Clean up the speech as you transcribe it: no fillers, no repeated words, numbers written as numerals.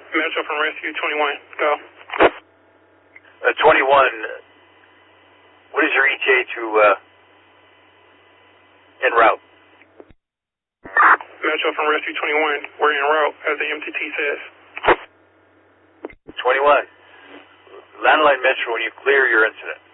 Metro from Rescue 21, go. 21, what is your ETA to en route? Metro from Rescue 21, we're en route, as the MTT says. 21, landline Metro when you clear your incident.